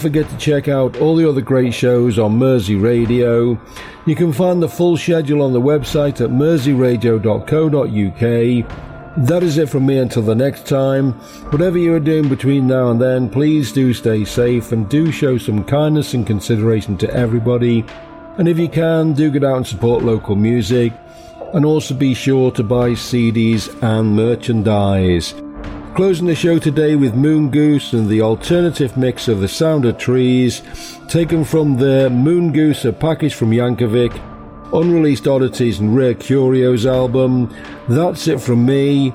forget to check out all the other great shows on Mersey Radio. You can find the full schedule on the website at merseyradio.co.uk. That is it from me until the next time. Whatever you are doing between now and then, please do stay safe and do show some kindness and consideration to everybody. And if you can, do get out and support local music. And also be sure to buy CDs and merchandise. Closing the show today with Moon Goose and the alternative mix of The Sound of Trees, taken from their Moon Goose, a package from Yankovic, Unreleased Oddities and Rare Curios album. That's it from me.